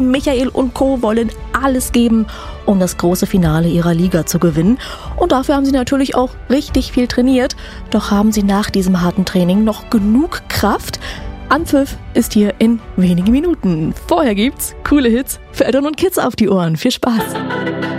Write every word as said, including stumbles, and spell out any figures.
Michael und Co. wollen alles geben, um das große Finale ihrer Liga zu gewinnen. Und dafür haben sie natürlich auch richtig viel trainiert. Doch haben sie nach diesem harten Training noch genug Kraft? Anpfiff ist hier in wenigen Minuten. Vorher gibt's coole Hits für Eltern und Kids auf die Ohren. Viel Spaß!